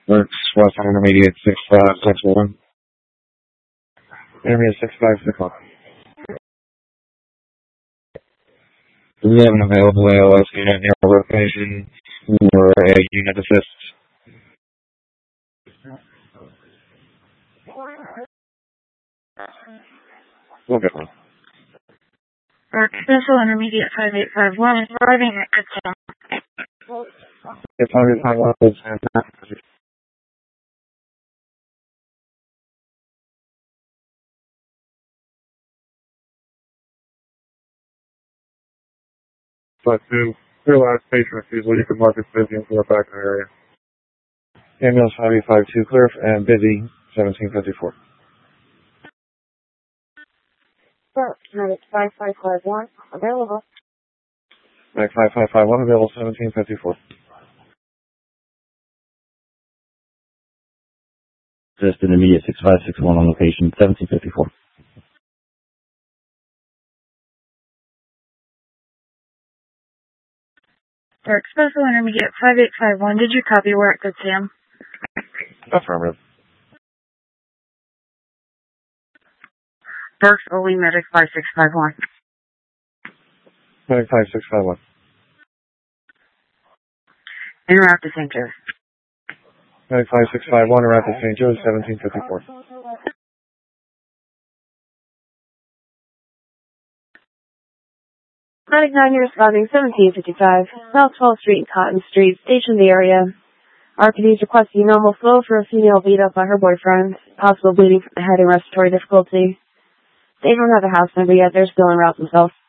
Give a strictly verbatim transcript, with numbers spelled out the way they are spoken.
Works West Intermediate six five six one. Intermediate six five six one. Do we have an available A L S unit near our location or a unit assist? We'll get one. Work Special Intermediate five eight five one is arriving at Goodson. It's on time off is fantastic. But to your last patient refusal, you can mark it busy and report back to the area. Ambulance five eight five two clear and busy seventeen fifty-four. Medic five five five one available. Medic five five five one available seventeen fifty-four. Just Intermediate six five six one on location seventeen fifty-four. Work Special Intermediate five eight five one, did you copy? We're at Good Sam. Affirmative. Works Only Medic five six five one. Medic five six five one. Interrupt to Saint Joe's. Medic five six five one, around to Saint Joe's, seventeen fifty-four. Medic nine, you're responding seventeen fifty-five, South twelfth Street and Cotton Street, stationed in the area. R P D is requesting normal flow for a female beat up by her boyfriend, possible bleeding from the head and respiratory difficulty. They don't have a house number yet, they're still en route themselves.